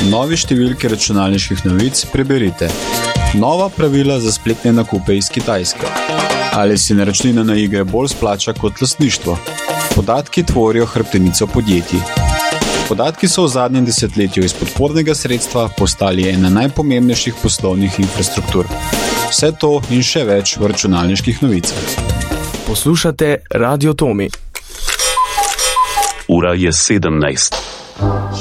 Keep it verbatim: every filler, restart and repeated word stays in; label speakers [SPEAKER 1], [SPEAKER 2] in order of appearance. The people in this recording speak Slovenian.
[SPEAKER 1] novi številki računalniških novic preberite: nova pravila za spletne nakupe iz Kitajske. Ali si naročnina na igre bolj splača kot lastništvo? Podatki tvorijo hrbtenico podjetij. Podatki so v zadnjem desetletju iz podpornega sredstva postali ena najpomembnejših poslovnih infrastruktur. Vse to in še več v računalniških novicah.
[SPEAKER 2] Poslušate Radio Tomi.
[SPEAKER 3] Ura je sedemnajst.